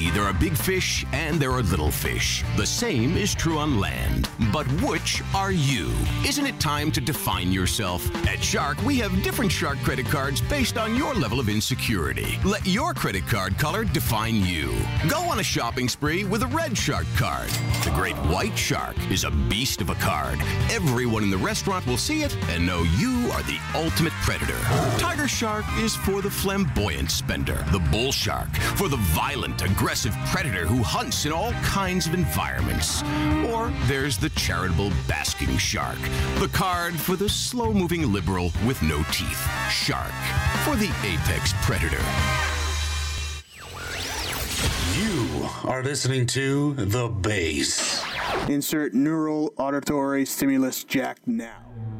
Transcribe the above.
sea, there are big fish and there are little fish. The same is true on land. But which are you? Isn't it time to define yourself? At Shark, we have different Shark credit cards based on your level of insecurity. Let your credit card color define you. Go on a shopping spree with a red Shark card. The Great White Shark is a beast of a card. Everyone in the restaurant will see it and know you are the ultimate predator. Tiger Shark is for the flamboyant spender. The Bull Shark for the violent, aggressive predator who hunts in all kinds of environments. Or there's the charitable basking shark, the card for the slow-moving liberal with no teeth. Shark for the apex predator. You are listening to The Base. Insert neural auditory stimulus jack now.